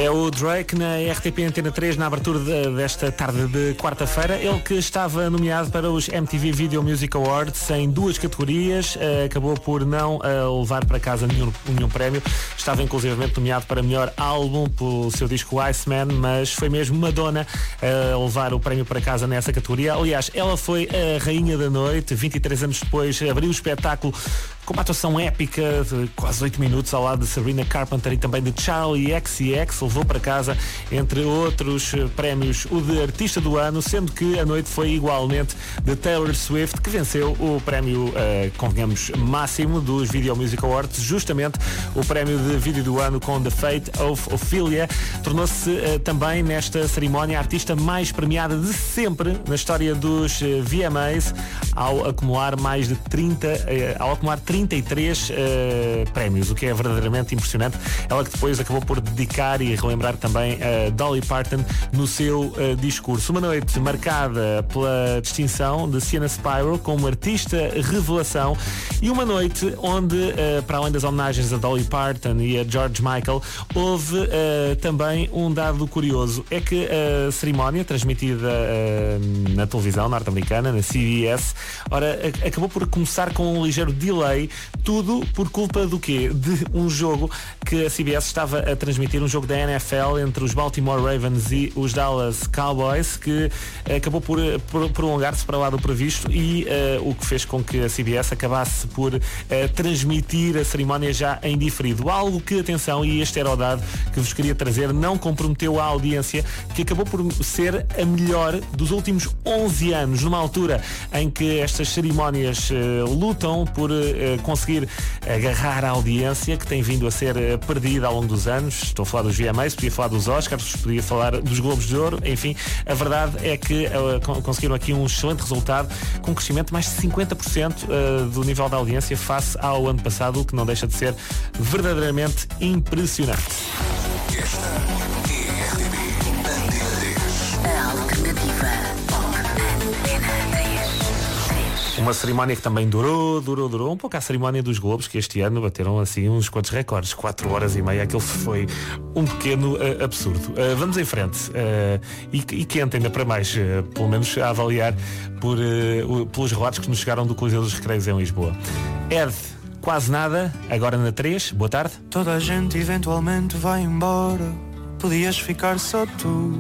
É o Drake na RTP Antena 3 na abertura desta tarde de quarta-feira. Ele que estava nomeado para os MTV Video Music Awards em duas categorias, acabou por não levar para casa nenhum prémio. Estava inclusivamente nomeado para melhor álbum pelo seu disco Iceman, mas foi mesmo Madonna a levar o prémio para casa nessa categoria. Aliás, ela foi a rainha da noite. 23 anos depois abriu o espetáculo com uma atuação épica de quase 8 minutos ao lado de Sabrina Carpenter e também de Charli XCX. Levou para casa, entre outros prémios, o de Artista do Ano, sendo que a noite foi igualmente de Taylor Swift, que venceu o prémio, convenhamos, máximo dos Video Music Awards, justamente o prémio de Vídeo do Ano com The Fate of Ophelia. Tornou-se também nesta cerimónia a artista mais premiada de sempre na história dos VMAs, ao acumular 33 prémios, o que é verdadeiramente impressionante. Ela que depois acabou por dedicar e relembrar também a Dolly Parton no seu discurso. Uma noite marcada pela distinção de Sienna Spiro como artista revelação e uma noite onde, para além das homenagens a Dolly Parton e a George Michael, houve também um dado curioso. É que a cerimónia, transmitida na televisão norte-americana, na CBS, acabou por começar com um ligeiro delay, tudo por culpa do quê? De um jogo que a CBS estava a transmitir, um jogo da NFL entre os Baltimore Ravens e os Dallas Cowboys, que acabou por prolongar-se para lá do previsto e o que fez com que a CBS acabasse por transmitir a cerimónia já em diferido. Algo que, atenção, e este era o dado que vos queria trazer, não comprometeu a audiência, que acabou por ser a melhor dos últimos 11 anos, numa altura em que estas cerimónias lutam por conseguir agarrar a audiência que tem vindo a ser perdida ao longo dos anos. Estou a falar dos VMAs, podia falar dos Oscars, podia falar dos Globos de Ouro, enfim, a verdade é que conseguiram aqui um excelente resultado, com um crescimento de mais de 50% do nível da audiência face ao ano passado, o que não deixa de ser verdadeiramente impressionante. Uma cerimónia que também durou um pouco a cerimónia dos Globos, que este ano bateram assim uns quantos recordes, 4 horas e meia, aquilo foi um pequeno absurdo. Vamos em frente, e quente ainda para mais, pelo menos a avaliar pelos relatos que nos chegaram do Coliseu dos Recreios em Lisboa. Ed, quase nada, agora na 3, boa tarde. Toda a gente eventualmente vai embora, podias ficar só tu.